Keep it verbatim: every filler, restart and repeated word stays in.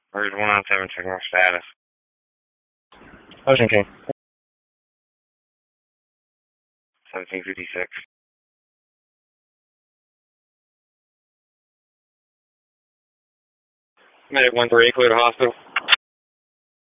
Where's one on seven, checking our status. Ocean King. seventeen fifty-six. Medic one three, clear to hospital.